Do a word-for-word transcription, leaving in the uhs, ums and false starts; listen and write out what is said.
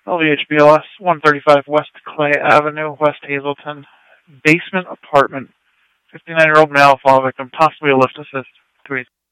L V H B L S, one thirty-five West Clay Avenue, West Hazleton. Basement apartment. fifty-nine-year-old male fall victim, possibly a lift assist. Three.